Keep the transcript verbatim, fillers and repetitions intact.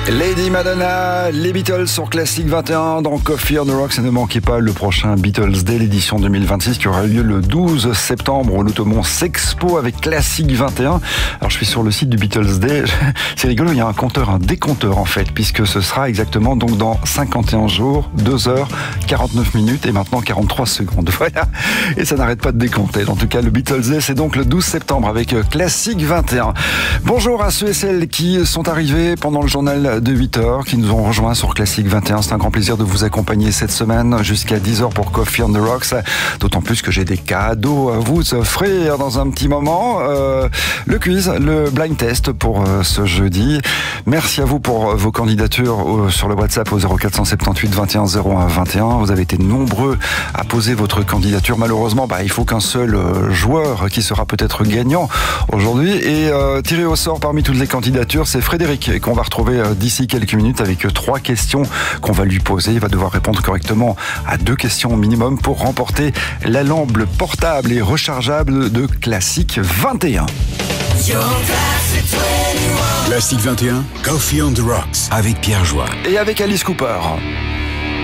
Lady Madonna, les Beatles sur Classic vingt et un dans Coffee on the Rocks. Et ne manquez pas le prochain Beatles Day, l'édition deux mille vingt-six qui aura lieu le douze septembre au Lotomont Sexpo avec Classic vingt et un. Alors je suis sur le site du Beatles Day. C'est rigolo, il y a un compteur, un décompteur en fait, puisque ce sera exactement donc dans cinquante et un jours, deux heures, quarante-neuf minutes et maintenant quarante-trois secondes. Voilà. Et ça n'arrête pas de décompter. En tout cas, le Beatles Day, c'est donc le douze septembre avec Classic vingt et un. Bonjour à ceux et celles qui sont arrivés pendant le journal de huit heures, qui nous ont rejoints sur Classic vingt et un. C'est un grand plaisir de vous accompagner cette semaine jusqu'à dix heures pour Coffee on the Rocks. D'autant plus que j'ai des cadeaux à vous offrir dans un petit moment. Euh, le quiz, le blind test pour euh, ce jeudi. Merci à vous pour vos candidatures euh, sur le WhatsApp au zéro quatre cent soixante-dix-huit vingt et un zéro un vingt et un. Vous avez été nombreux à poser votre candidature. Malheureusement, bah, il faut qu'un seul euh, joueur qui sera peut-être gagnant aujourd'hui. Et euh, tiré au sort parmi toutes les candidatures, c'est Frédéric qu'on va retrouver euh, d'ici quelques minutes avec trois questions qu'on va lui poser. Il va devoir répondre correctement à deux questions au minimum pour remporter la lampe portable et rechargeable de Classic vingt et un. Classic vingt et un, Coffee on the Rocks avec Pierre Joie. Et avec Alice Cooper.